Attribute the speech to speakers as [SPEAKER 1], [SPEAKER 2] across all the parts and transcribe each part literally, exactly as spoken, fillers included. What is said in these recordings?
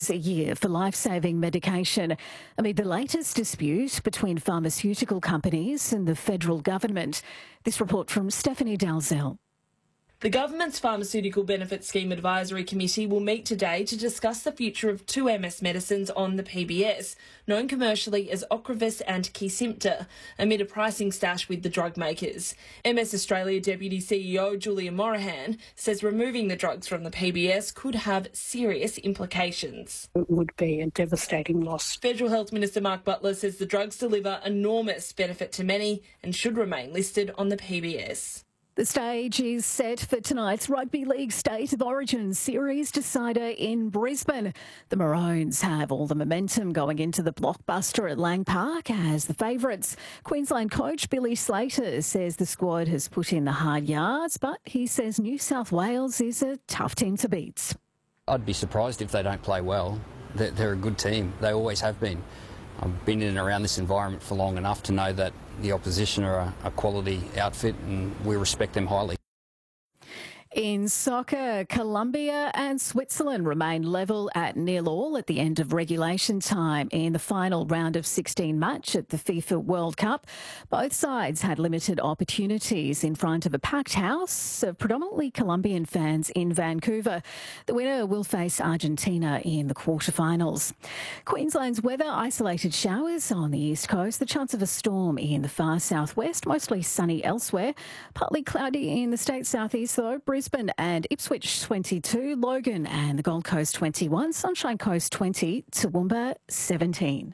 [SPEAKER 1] a year for life-saving medication amid the latest dispute between pharmaceutical companies and the federal government. This report from Stephanie Dalzell.
[SPEAKER 2] The government's Pharmaceutical Benefits Scheme Advisory Committee will meet today to discuss the future of two M S medicines on the P B S, known commercially as Ocrevus and Kesimpta, amid a pricing stash with the drug makers. M S Australia Deputy C E O Julia Morahan says removing the drugs from the P B S could have serious implications.
[SPEAKER 3] It would be a devastating loss.
[SPEAKER 2] Federal Health Minister Mark Butler says the drugs deliver enormous benefit to many and should remain listed on the P B S.
[SPEAKER 1] The stage is set for tonight's Rugby League State of Origin Series decider in Brisbane. The Maroons have all the momentum going into the blockbuster at Lang Park as the favourites. Queensland coach Billy Slater says the squad has put in the hard yards, but he says New South Wales is a tough team to beat.
[SPEAKER 4] I'd be surprised if they don't play well. They're, they're a good team. They always have been. I've been in and around this environment for long enough to know that the opposition are a, a quality outfit and we respect them highly.
[SPEAKER 1] In soccer, Colombia and Switzerland remain level at nil all at the end of regulation time in the final round of sixteen match at the FIFA World Cup. Both sides had limited opportunities in front of a packed house of predominantly Colombian fans in Vancouver. The winner will face Argentina in the quarterfinals. Queensland's weather, isolated showers on the east coast, the chance of a storm in the far southwest, mostly sunny elsewhere. Partly cloudy in the state southeast though. Brisbane and Ipswich twenty-two, Logan and the Gold Coast twenty-one, Sunshine Coast twenty, Toowoomba seventeen.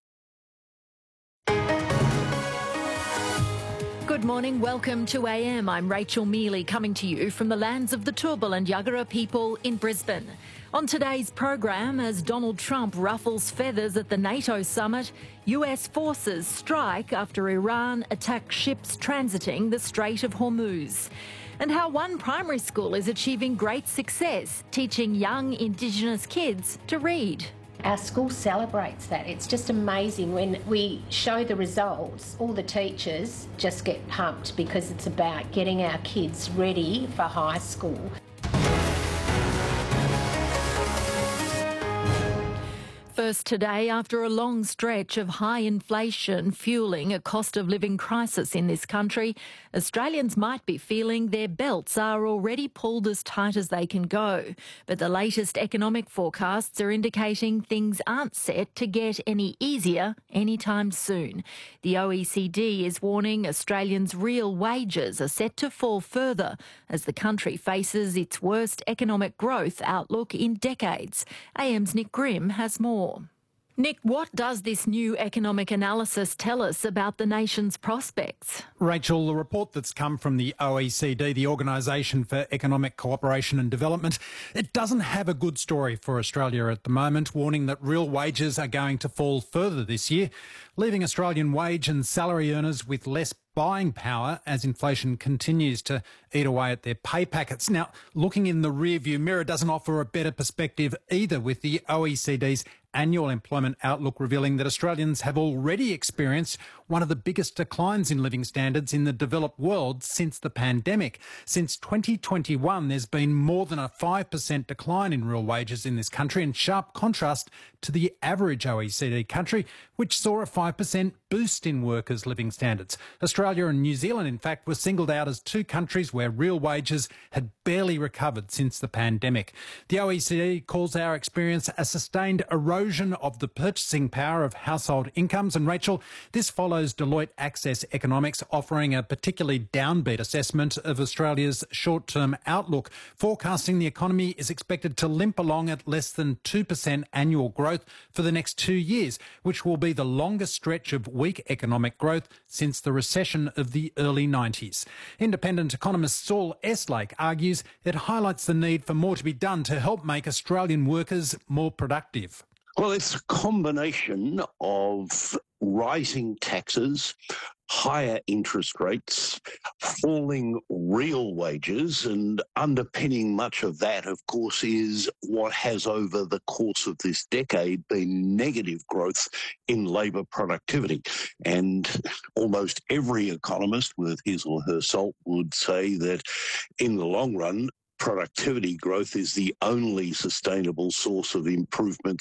[SPEAKER 5] Good morning, welcome to A M. I'm Rachel Mealy coming to you from the lands of the Turrbal and Yagara people in Brisbane. On today's program, as Donald Trump ruffles feathers at the NATO summit, U S forces strike after Iran attacks ships transiting the Strait of Hormuz. And how one primary school is achieving great success, teaching young Indigenous kids to read.
[SPEAKER 6] Our school celebrates that. It's just amazing when we show the results. All the teachers just get pumped because it's about getting our kids ready for high school.
[SPEAKER 5] First today, after a long stretch of high inflation fueling a cost of living crisis in this country, Australians might be feeling their belts are already pulled as tight as they can go. But the latest economic forecasts are indicating things aren't set to get any easier anytime soon. The O E C D is warning Australians' real wages are set to fall further as the country faces its worst economic growth outlook in decades. A M's Nick Grimm has more. Nick, what does this new economic analysis tell us about the nation's prospects?
[SPEAKER 7] Rachel, the report that's come from the O E C D, the Organisation for Economic Cooperation and Development, it doesn't have a good story for Australia at the moment, warning that real wages are going to fall further this year, leaving Australian wage and salary earners with less buying power as inflation continues to eat away at their pay packets. Now, looking in the rearview mirror doesn't offer a better perspective either, with the O E C D's annual employment outlook revealing that Australians have already experienced one of the biggest declines in living standards in the developed world since the pandemic. Since twenty twenty-one, there's been more than a five percent decline in real wages in this country, in sharp contrast to the average O E C D country, which saw a five percent boost in workers' living standards. Australia and New Zealand, in fact, were singled out as two countries where real wages had barely recovered since the pandemic. The O E C D calls our experience a sustained erosion of the purchasing power of household incomes. And Rachel, this follows Deloitte Access Economics offering a particularly downbeat assessment of Australia's short-term outlook, forecasting the economy is expected to limp along at less than two percent annual growth for the next two years, which will be the longest stretch of weak economic growth since the recession of the early nineties. Independent economist Saul Eslake argues it highlights the need for more to be done to help make Australian workers more productive.
[SPEAKER 8] Well, it's a combination of rising taxes, higher interest rates, falling real wages, and underpinning much of that, of course, is what has over the course of this decade been negative growth in labour productivity. And almost every economist with his or her salt would say that in the long run, productivity growth is the only sustainable source of improvements